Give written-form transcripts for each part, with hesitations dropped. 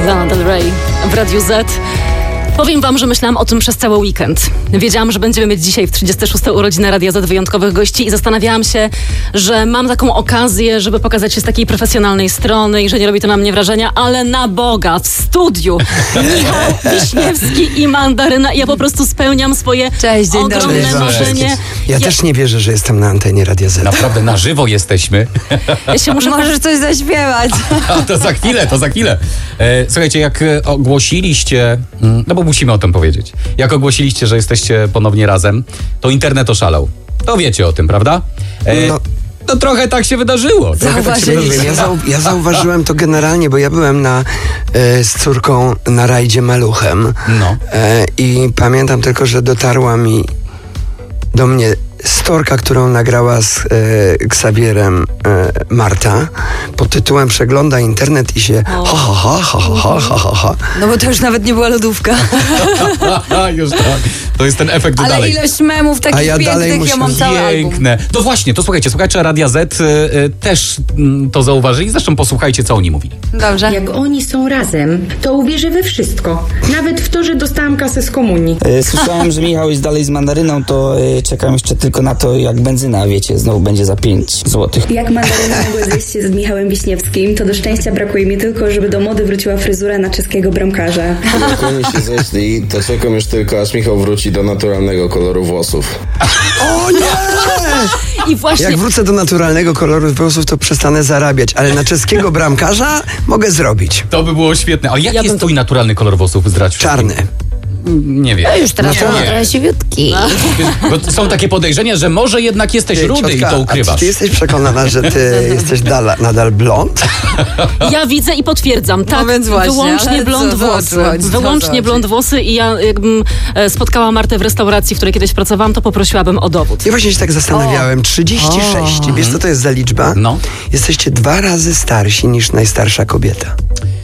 Lana Del Rey w Radiu Z. Powiem wam, że myślałam o tym przez cały weekend. Wiedziałam, że będziemy mieć dzisiaj w 36. urodziny Radia Z wyjątkowych gości i zastanawiałam się, że mam taką okazję, żeby pokazać się z takiej profesjonalnej strony i że nie robi to na mnie wrażenia, ale na Boga, w studiu Michał Wiśniewski i Mandaryna. I ja po prostu spełniam swoje ogromne marzenie. Ja też nie wierzę, że jestem na antenie Radia Z. Naprawdę na żywo jesteśmy. Ja się muszę Możesz coś zaśpiewać. To za chwilę. Słuchajcie, jak ogłosiliście, no bo musimy o tym powiedzieć, jak ogłosiliście, że jesteście ponownie razem, to internet oszalał. To wiecie o tym, prawda? No trochę tak się wydarzyło. Ja zauważyłem to generalnie, bo ja byłem z córką na rajdzie Maluchem. No. I pamiętam tylko, że dotarła do mnie storka, którą nagrała z Xavierem Marta pod tytułem Przegląda internet i się ha. No bo to już nawet nie była lodówka. Już tak. To jest ten efekt Ale dalej. ilość memów takich pięknych, ja mam cały album. Piękne. No właśnie, to słuchajcie Radia Z też to zauważyli. Zresztą posłuchajcie, co oni mówili. Dobrze. Jak oni są razem, to uwierzę we wszystko. Nawet w to, że dostałam kasę z komunii. Słyszałem, że Michał jest dalej z Mandaryną, to czekam jeszcze tylko na to, jak benzyna, wiecie, znowu będzie za 5 złotych. Jak Mandaryna mogła zjeść się z Michałem Wiśniewskim, to do szczęścia brakuje mi tylko, żeby do mody wróciła fryzura na czeskiego bramkarza. Jak oni się ześli, to czekam już tylko, aż Michał wróci do naturalnego koloru włosów. O nie! I właśnie... Jak wrócę do naturalnego koloru włosów, to przestanę zarabiać, ale na czeskiego bramkarza mogę zrobić. To by było świetne. Ale jaki jest twój naturalny kolor włosów? Zdradź wszystkim. Czarny. Nie wiem. Już teraz trochę siwiutki. Bo są takie podejrzenia, że może jednak jesteś rudy Ciotka, i to ukrywasz. a czy ty jesteś przekonana, że ty jesteś nadal blond? Ja widzę i potwierdzam, tak, więc właśnie, wyłącznie ale blond co włosy. chodzi? Wyłącznie blond włosy i ja jakbym spotkała Martę w restauracji, w której kiedyś pracowałam, to poprosiłabym o dowód. Ja właśnie się tak zastanawiałem. 36. Wiesz, co to jest za liczba? No. Jesteście 2 razy starsi niż najstarsza kobieta.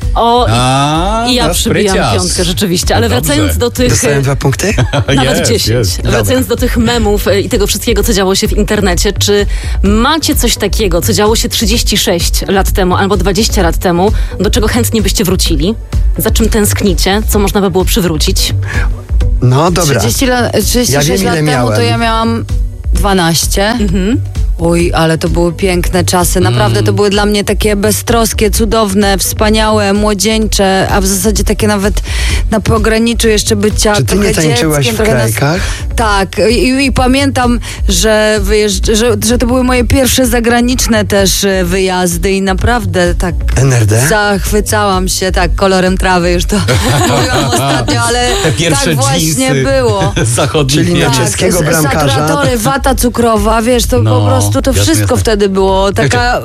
I ja przybijam piątkę rzeczywiście, ale Dobrze. wracając do tych... Dostałem 2 punkty? Nawet Jest, 10. jest. Wracając do tych memów i tego wszystkiego, co działo się w internecie, czy macie coś takiego, co działo się 36 lat temu albo 20 lat temu, do czego chętnie byście wrócili? Za czym tęsknicie? Co można by było przywrócić? No dobra. 36 Ja wiem, ile lat temu miałem. to ja miałam 12. Oj, ale to były piękne czasy. Naprawdę to były dla mnie takie beztroskie, cudowne, wspaniałe, młodzieńcze, a w zasadzie takie nawet na pograniczu jeszcze bycia Czy ty nie trochę tańczyłaś dzieckiem, w trochę krajkach? Tak. I pamiętam, że to były moje pierwsze zagraniczne też wyjazdy i naprawdę tak NRD? zachwycałam się, tak, kolorem trawy już to mówiłam ostatnio, ale Te pierwsze tak właśnie dżinsy było. zachodnie. Czyli na czeskiego bramkarza. Sakratory, wata cukrowa, wiesz, to No, po prostu to jasne, wszystko jasne. wtedy było. Taka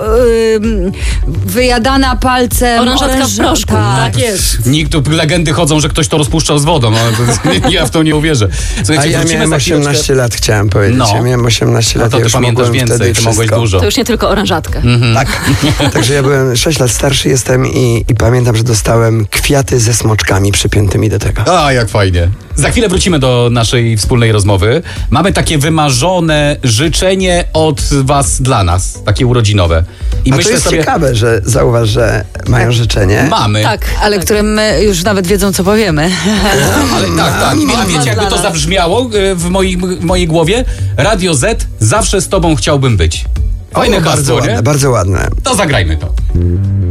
wyjadana palcem. Oranżatka w proszku, tak jest. Nikt tu legendy chodzą, że ktoś to rozpuszczał z wodą. No, ja w to nie uwierzę. Słuchajcie, A ja wrócimy miałem za chwileczkę. 18 lat, chciałem powiedzieć. No. Ja miałem 18 lat, No to ja ty już pamiętasz mogłem więcej, wtedy ty mogłeś wszystko. dużo. To już nie tylko oranżatkę. Tak. Także ja byłem 6 lat starszy jestem i pamiętam, że dostałem kwiaty ze smoczkami przypiętymi do tego. A, jak fajnie. Za chwilę wrócimy do naszej wspólnej rozmowy. Mamy takie wymarzone życzenie od was dla nas, takie urodzinowe. I A to myślę jest sobie, ciekawe, że zauważ, że mają życzenie. mamy. Tak. Ale które my już nawet wiedzą, co powiemy. Ale tak. A wiecie, jakby to zabrzmiało w mojej głowie? Radio Z, zawsze z tobą chciałbym być. Fajne bardzo hasło, nie? ładne, bardzo ładne. To zagrajmy to.